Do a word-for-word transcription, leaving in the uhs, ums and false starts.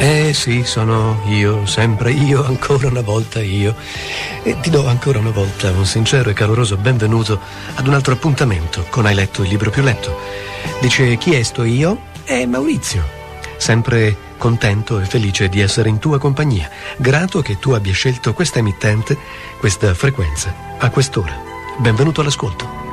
Eh sì, sono io, sempre io, ancora una volta io. E ti do ancora una volta un sincero e caloroso benvenuto ad un altro appuntamento con Hai letto il libro più letto. Dice: chi è sto io? È Maurizio. Sempre contento e felice di essere in tua compagnia. Grato che tu abbia scelto questa emittente, questa frequenza, a quest'ora. Benvenuto all'ascolto.